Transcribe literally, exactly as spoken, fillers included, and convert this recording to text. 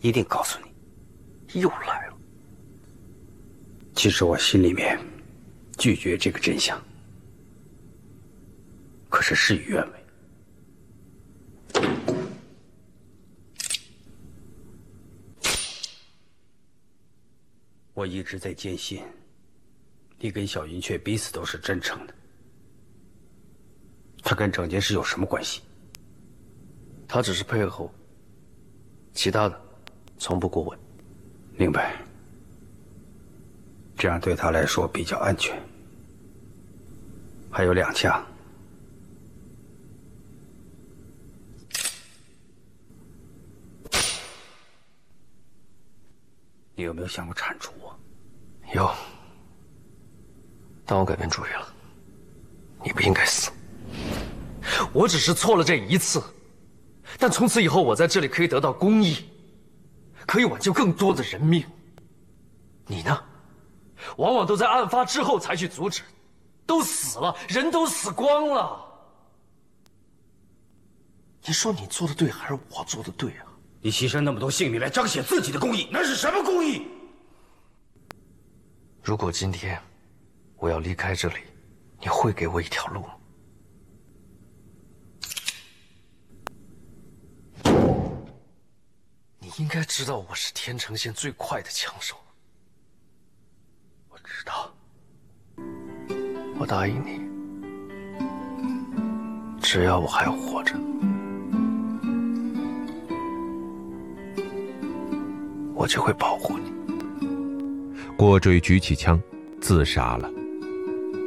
一定告诉你。 又来了。 其实我心里面拒绝这个真相，可是事与愿违。我一直在坚信，你跟小云雀彼此都是真诚的。他跟整件事有什么关系？ 他只是配合我，其他的从不过问。 明白。这样对他来说比较安全。还有两枪。你有没有想过铲除我？ 有，但我改变主意了。你不应该死。我只是错了这一次，但从此以后，我在这里可以得到公义，可以挽救更多的人命。你呢？往往都在案发之后才去阻止，都死了，人都死光了。你说你做的对，还是我做的对啊？ 你牺牲那么多性命来彰显自己的公义，那是什么公义？ 如果今天我要离开这里，你会给我一条路吗？你应该知道我是天城县最快的枪手。 我知道。 我答应你，只要我还活着，我就会保护你。 郭追举起枪，自杀了。